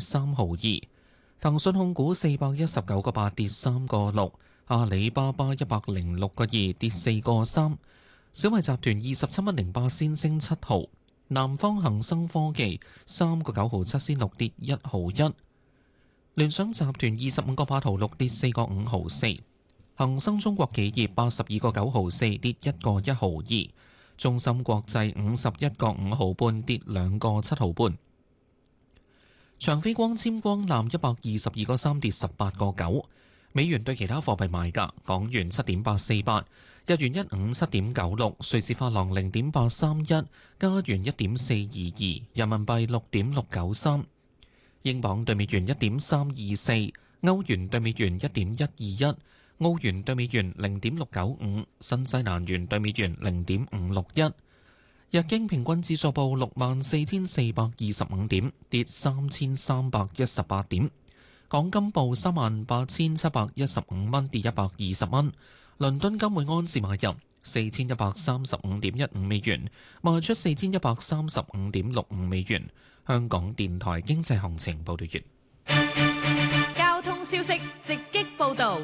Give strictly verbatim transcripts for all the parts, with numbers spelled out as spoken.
三毫二。騰訊控股四百一十九個八跌三個六，阿里巴巴一百零六個二跌四個三，小米集團二十七蚊零八仙升七毫，南方恒生科技三個九毫七仙六跌一毫一，聯想集團二十五個八毫六跌四個五毫四，恒生中國企業八十二個九毫四跌一個一毫二，中芯國際五十一個五毫半跌兩個七毫半。長飛光纖光纜一百二十二個三跌十八個九，美元對其他貨幣賣價：港元七點八四八，日元一五七點九六，瑞士法郎零點八三一，加元一點四二二，人民幣六點六九三，英鎊對美元一點三二四，歐元對美元一點一二一，澳元對美元零點六九五，新西蘭元對美元零點五六一。日經平均指數報六萬四千四百二十五點，跌三千三百一十八點。港金報三萬八千七百一十五蚊，跌一百二十蚊。倫敦金每安士買入四千一百三十五點一五美元，賣出四千一百三十五點六五美元。香港電台經濟行情報道完。 交通消息直擊報導。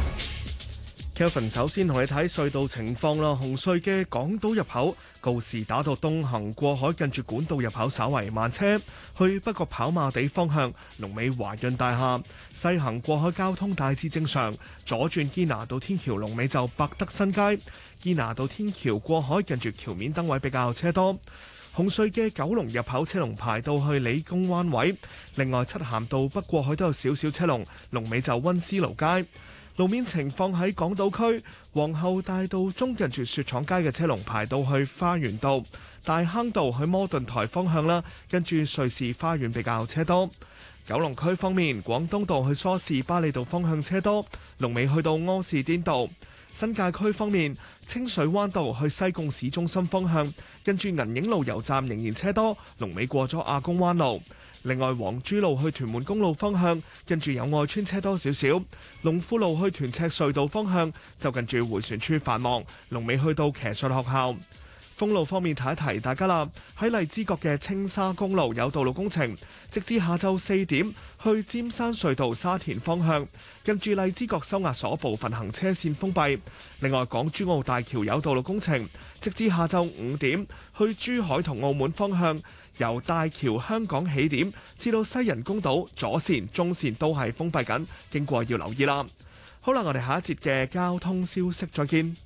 Kelvin 首先同你睇隧道情況啦。紅隧嘅港島入口告士打道東行過海，近住管道入口稍為慢車，去北角跑馬地方向龍尾華潤大廈；西行過海交通大致正常，左轉堅拿道天橋龍尾就百德新街，堅拿道天橋過海近住橋面燈位比較車多。紅隧嘅九龍入口車龍排到去理工灣位，另外漆咸道北過海都有少少車龍，龍尾就溫思勞街。路面情況喺港島區皇后大道中近住雪廠街嘅車龍排到去花園道，大坑道去摩頓台方向啦，跟住瑞士花園比較車多。九龍區方面，廣東道去梳士巴利道方向車多，龍尾去到柯士甸道。新界區方面，清水灣道去西貢市中心方向，跟住銀影路油站仍然車多，龍尾過咗亞公灣路。另外，黃珠路去屯門公路方向，近住友愛村車多少少；龍富路去屯赤隧道方向，就近住迴旋處繁忙，龍尾去到騎術學校。封路方面提一提大家啦，喺荔枝角嘅青沙公路有道路工程，直至下晝四點去尖山隧道沙田方向，近住荔枝角收押所部分行車線封閉。另外，港珠澳大橋有道路工程，直至下晝五點去珠海同澳門方向，由大橋香港起點至到西人公島左線、中線都係封閉緊，經過要留意啦。好啦，我哋下一節嘅交通消息再見。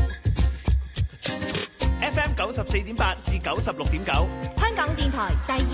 F M 九十四點八至九十六點九， 香港電台第二